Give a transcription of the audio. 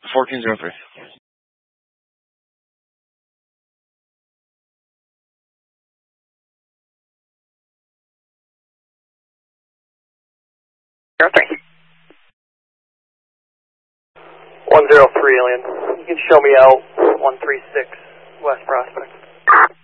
1403. Sure thing. 103 Alien. You can show me out 136 West Prospect.